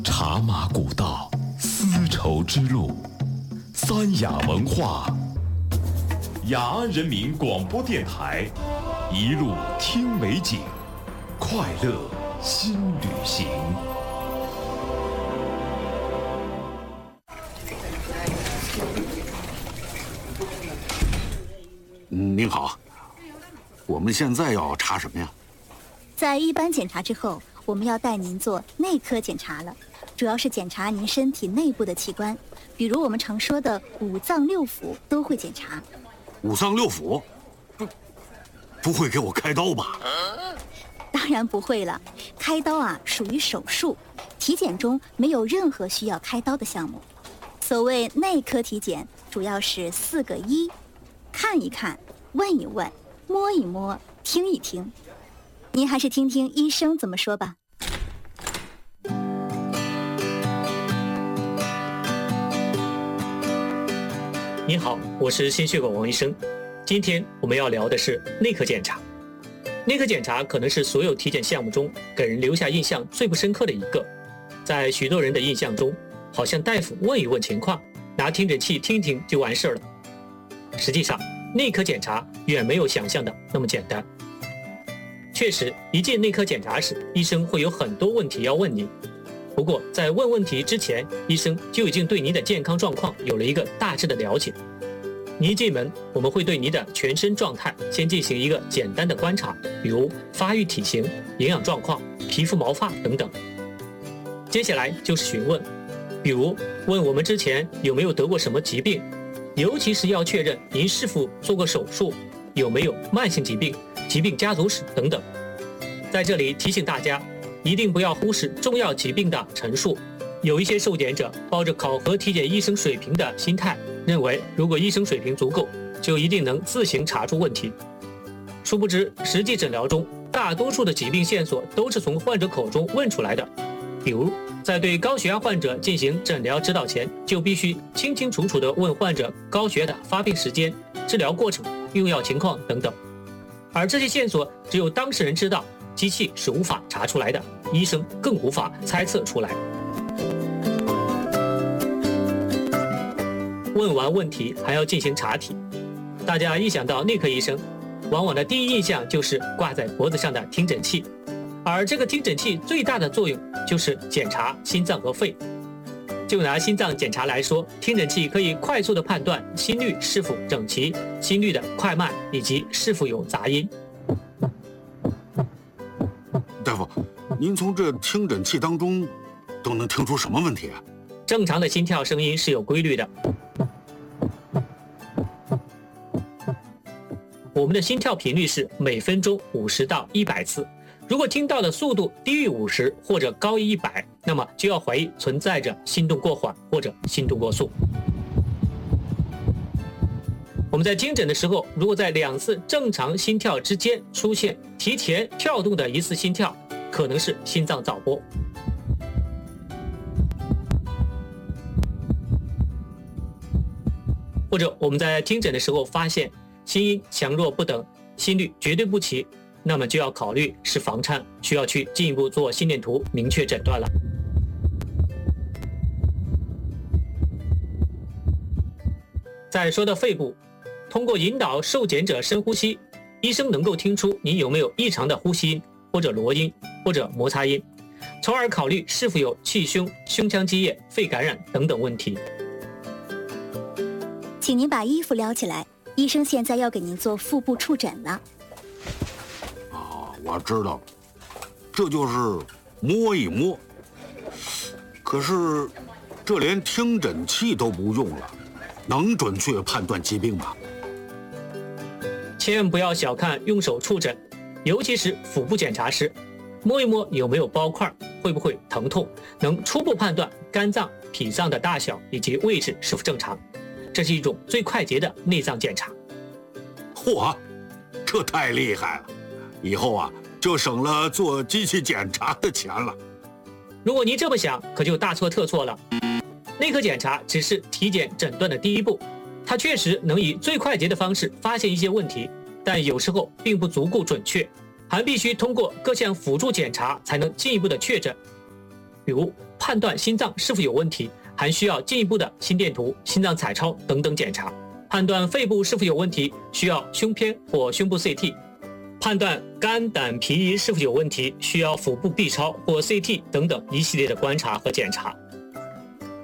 茶马古道，丝绸之路，三雅文化，雅安人民广播电台，一路听美景，快乐新旅行。 您好，我们现在要查什么呀？ 在一般检查之后，我们要带您做内科检查了，主要是检查您身体内部的器官，比如我们常说的五脏六腑都会检查。 五脏六腑？不会给我开刀吧？ 当然不会了，开刀啊属于手术，体检中没有任何需要开刀的项目。所谓内科体检，主要是4个1：看一看，问一问，摸一摸，听一听。您还是听听医生怎么说吧。 你好，我是心血管王医生。今天我们要聊的是内科检查。内科检查可能是所有体检项目中给人留下印象最不深刻的一个。在许多人的印象中，好像大夫问一问情况，拿听诊器听听就完事了。实际上，内科检查远没有想象的那么简单。确实，一进内科检查时，医生会有很多问题要问您。不过，在问问题之前，医生就已经对您的健康状况有了一个大致的了解。您一进门，我们会对您的全身状态先进行一个简单的观察，比如发育体型、营养状况、皮肤毛发等等。接下来就是询问，比如问我们之前有没有得过什么疾病，尤其是要确认您是否做过手术，有没有慢性疾病、疾病家族史等等。在这里提醒大家，一定不要忽视重要疾病的陈述。有一些受检者抱着考核体检医生水平的心态，认为如果医生水平足够，就一定能自行查出问题。殊不知，实际诊疗中大多数的疾病线索都是从患者口中问出来的。比如，在对高血压患者进行诊疗指导前，就必须清清楚楚地问患者高血压的发病时间、治疗过程、用药情况等等。而这些线索只有当事人知道，机器是无法查出来的，医生更无法猜测出来。问完问题还要进行查体。大家一想到内科医生，往往的第一印象就是挂在脖子上的听诊器，而这个听诊器最大的作用就是检查心脏和肺。就拿心脏检查来说，听诊器可以快速地判断心率是否整齐、心率的快慢以及是否有杂音。 大夫，您从这听诊器当中都能听出什么问题啊？ 正常的心跳声音是有规律的。我们的心跳频率是每分钟50到100次。如果听到的速度低于50或者高于100，那么就要怀疑存在着心动过缓或者心动过速。我们在听诊的时候，如果在2次正常心跳之间出现提前跳动的一次心跳，可能是心脏早搏。或者我们在听诊的时候发现心音强弱不等，心律绝对不齐，那么就要考虑是房颤，需要去进一步做心电图明确诊断了。再说到肺部，通过引导受检者深呼吸，医生能够听出您有没有异常的呼吸音或者罗音或者摩擦音，从而考虑是否有气胸、胸腔积液、肺感染等等问题。 请您把衣服撩起来，医生现在要给您做腹部触诊了。 我知道了，这就是摸一摸。可是这连听诊器都不用了，能准确判断疾病吗？ 千万不要小看用手触诊，尤其是腹部检查时，摸一摸有没有包块，会不会疼痛，能初步判断肝脏、脾脏的大小以及位置是否正常。这是一种最快捷的内脏检查。 嚯，这太厉害了！以后啊，就省了做机器检查的钱了。 如果您这么想，可就大错特错了。内科检查只是体检诊断的第一步，它确实能以最快捷的方式发现一些问题，但有时候并不足够准确，还必须通过各项辅助检查才能进一步的确诊。比如判断心脏是否有问题，还需要进一步的心电图、心脏彩超等等检查。判断肺部是否有问题，需要胸片或胸部 CT。判断肝胆脾胰是否有问题，需要腹部 B 超或 CT 等等一系列的观察和检查。